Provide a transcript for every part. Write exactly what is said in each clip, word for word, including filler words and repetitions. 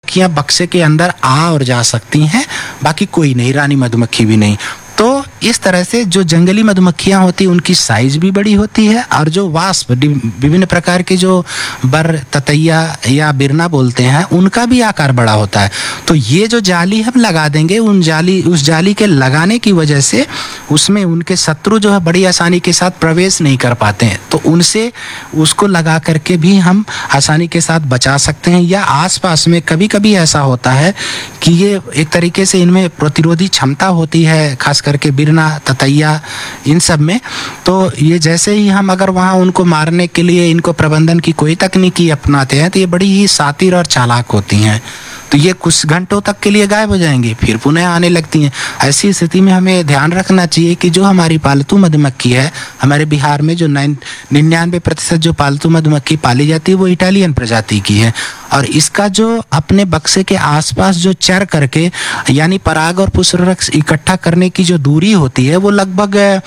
मधुमक्खियां बक्से के अंदर आ और जा सकती हैं, बाकी कोई नहीं, रानी मधुमक्खी भी नहीं। तो इस तरह से जो जंगली मधुमक्खियां होती हैं उनकी साइज भी बड़ी होती है, और जो वास्प विभिन्न प्रकार के जो बर ततैया या बिरना बोलते हैं उनका भी आकार बड़ा होता है। तो ये जो जाली हम लगा देंगे, उन जाली उस जाली के लगाने की वजह से उसमें उनके शत्रु जो है बड़ी आसानी के साथ प्रवेश नहीं कर पाते हैं, तो उनसे उसको लगा करके भी हम आसानी के साथ बचा सकते हैं। या आसपास में कभी कभी ऐसा होता है कि ये एक तरीके से इनमें प्रतिरोधी क्षमता होती है, खास करके बिरना ततैया इन सब में। तो ये जैसे ही हम अगर वहाँ उनको मारने के लिए इनको प्रबंधन की कोई तकनीकी अपनाते हैं तो ये बड़ी ही शातिर और चालाक होती हैं। तो ये कुछ घंटों तक के लिए गायब हो जाएंगी, फिर पुनः आने लगती हैं। ऐसी स्थिति में हमें ध्यान रखना चाहिए कि जो हमारी पालतू मधुमक्खी है, हमारे बिहार में जो निन्यानवे प्रतिशत जो पालतू मधुमक्खी पाली जाती है वो इटालियन प्रजाति की है, और इसका जो अपने बक्से के आसपास जो चर करके यानी पराग और पुष्परस इकट्ठा करने की जो दूरी होती है वो लगभग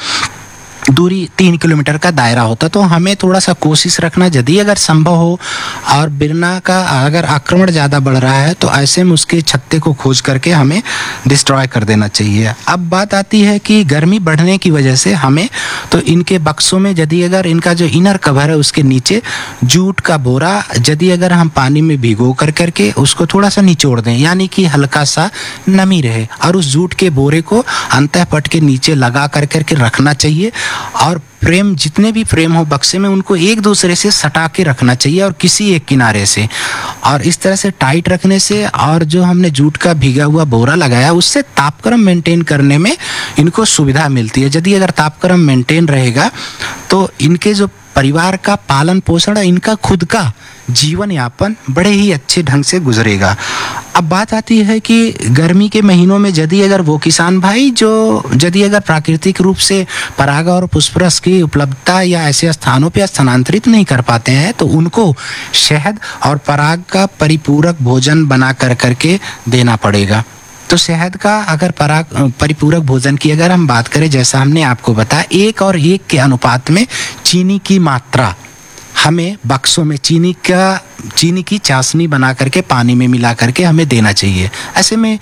दूरी तीन किलोमीटर का दायरा होता है। तो हमें थोड़ा सा कोशिश रखना, यदि अगर संभव हो और बिरना का अगर आक्रमण ज़्यादा बढ़ रहा है तो ऐसे में उसके छत्ते को खोज करके हमें डिस्ट्रॉय कर देना चाहिए। अब बात आती है कि गर्मी बढ़ने की वजह से हमें तो इनके बक्सों में यदि अगर इनका जो इनर कवर है उसके नीचे जूट का बोरा यदि अगर हम पानी में भिगो कर करके उसको थोड़ा सा निचोड़ दें, यानी कि हल्का सा नमी रहे, और उस जूट के बोरे को अंतःपट के नीचे लगा कर करके रखना चाहिए। और फ्रेम, जितने भी फ्रेम हो बक्से में, उनको एक दूसरे से सटा के रखना चाहिए और किसी एक किनारे से, और इस तरह से टाइट रखने से और जो हमने जूट का भीगा हुआ बोरा लगाया उससे तापक्रम मेंटेन करने में इनको सुविधा मिलती है। यदि अगर तापक्रम मेंटेन रहेगा तो इनके जो परिवार का पालन पोषण, इनका खुद का जीवन यापन बड़े ही अच्छे ढंग से गुजरेगा। अब बात आती है कि गर्मी के महीनों में यदि अगर वो किसान भाई जो यदि अगर प्राकृतिक रूप से पराग और पुष्परस की उपलब्धता या ऐसे स्थानों पर स्थानांतरित नहीं कर पाते हैं तो उनको शहद और पराग का परिपूरक भोजन बना कर करके देना पड़ेगा। तो शहद का अगर पराग परिपूरक भोजन की अगर हम बात करें, जैसा हमने आपको बताया, एक और एक के अनुपात में चीनी की मात्रा हमें बक्सों में चीनी का चीनी की चाशनी बना करके पानी में मिला करके हमें देना चाहिए। ऐसे में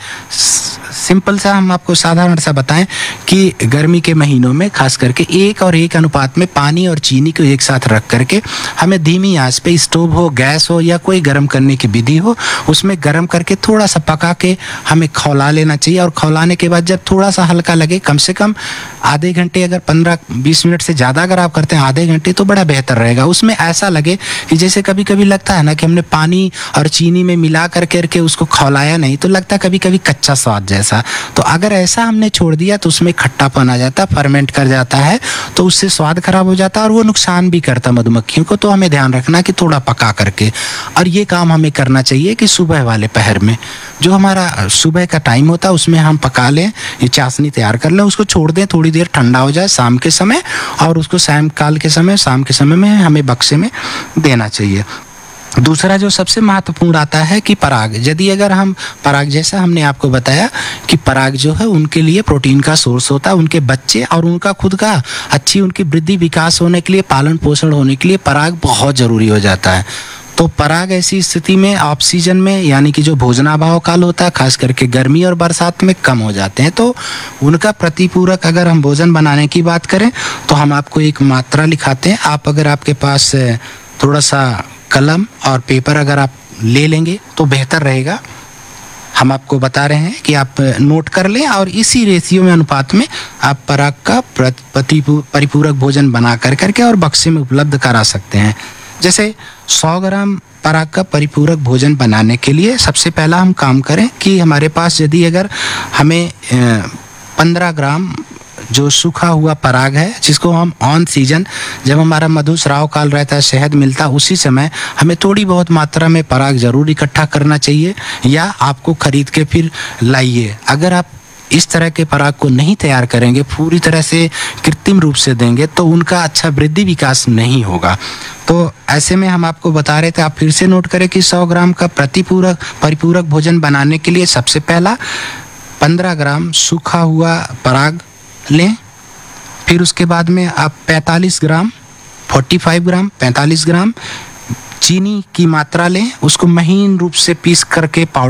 सिंपल सा हम आपको साधारण सा बताएं कि गर्मी के महीनों में खास करके एक और एक अनुपात में पानी और चीनी को एक साथ रख करके हमें धीमी आंच पे, स्टोव हो, गैस हो या कोई गर्म करने की विधि हो, उसमें गर्म करके थोड़ा सा पका के हमें खौला लेना चाहिए। और खौलाने के बाद जब थोड़ा सा हल्का लगे, कम से कम आधे घंटे, अगर पंद्रह बीस मिनट से ज़्यादा अगर आप करते हैं आधे घंटे तो बड़ा बेहतर रहेगा। उसमें ऐसा लगे कि जैसे कभी कभी लगता है ना कि हमने पानी और चीनी में मिला कर करके उसको खौलाया नहीं, तो लगता है कभी कभी कच्चा स्वाद जैसा। तो अगर ऐसा हमने छोड़ दिया तो उसमें खट्टापन आ जाता, फर्मेंट कर जाता है, तो उससे स्वाद खराब हो जाता है और वो नुकसान भी करता मधुमक्खियों को। तो हमें ध्यान रखना कि थोड़ा पका करके, और ये काम हमें करना चाहिए कि सुबह वाले पहर में जो हमारा सुबह का टाइम होता है उसमें हम पका लें, ये चाशनी तैयार कर लें, उसको छोड़ दें थोड़ी देर ठंडा हो जाए शाम के समय, और उसको सायंकाल के समय शाम के समय में हमें बक्से में देना चाहिए। दूसरा जो सबसे महत्वपूर्ण आता है कि पराग, यदि अगर हम पराग, जैसा हमने आपको बताया कि पराग जो है उनके लिए प्रोटीन का सोर्स होता है, उनके बच्चे और उनका खुद का अच्छी उनकी वृद्धि विकास होने के लिए, पालन पोषण होने के लिए पराग बहुत ज़रूरी हो जाता है। तो पराग ऐसी स्थिति में ऑफ सीजन में, यानी कि जो भोजनाभाव काल होता है, खास करके गर्मी और बरसात में कम हो जाते हैं। तो उनका प्रतिपूरक अगर हम भोजन बनाने की बात करें तो हम आपको एक मात्रा लिखाते हैं। आप अगर आपके पास थोड़ा सा कलम और पेपर अगर आप ले लेंगे तो बेहतर रहेगा। हम आपको बता रहे हैं कि आप नोट कर लें और इसी रेशियो में, अनुपात में आप पराग का परिपूरक भोजन बना कर करके और बक्से में उपलब्ध करा सकते हैं। जैसे सौ ग्राम पराग का परिपूरक भोजन बनाने के लिए सबसे पहला हम काम करें कि हमारे पास यदि अगर हमें पंद्रह ग्राम जो सूखा हुआ पराग है, जिसको हम ऑन सीजन, जब हमारा मधुस्राव काल रहता है, शहद मिलता है, उसी समय हमें थोड़ी बहुत मात्रा में पराग जरूर इकट्ठा करना चाहिए, या आपको खरीद के फिर लाइए। अगर आप इस तरह के पराग को नहीं तैयार करेंगे, पूरी तरह से कृत्रिम रूप से देंगे, तो उनका अच्छा वृद्धि विकास नहीं होगा। तो ऐसे में हम आपको बता रहे थे, आप फिर से नोट करें कि सौ ग्राम का प्रतिपूरक परिपूरक भोजन बनाने के लिए सबसे पहला पंद्रह ग्राम सूखा हुआ पराग लें। फिर उसके बाद में आप पैंतालीस ग्राम पैंतालीस ग्राम पैंतालीस ग्राम चीनी की मात्रा लें, उसको महीन रूप से पीस करके पाउडर